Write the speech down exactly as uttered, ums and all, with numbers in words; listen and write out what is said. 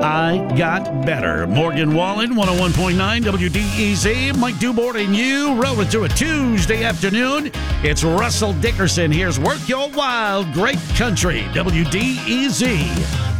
I Got Better. Morgan Wallen, one oh one point nine W D E Z. Mike Dubort and you rolling through a Tuesday afternoon. It's Russell Dickerson. Here's Work Your Wild. Great country. W D E Z.